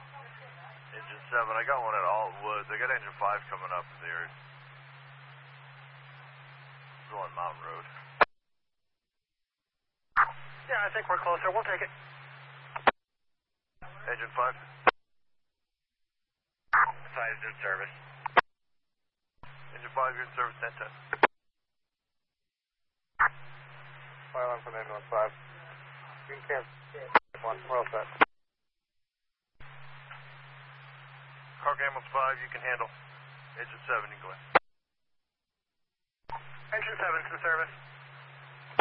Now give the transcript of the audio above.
Engine 7, I got one at Alton Woods. I got engine 5 coming up there. Still on Mountain Road. Yeah, I think we're closer. We'll take it. Engine 5. 5 is in service. Engine 5, you're in service, 10-10. Fire line from engine 5. You can cancel. We're all set. Cargo ambulance 5, you can handle. Engine 7, you can go in. Engine 7 is in service.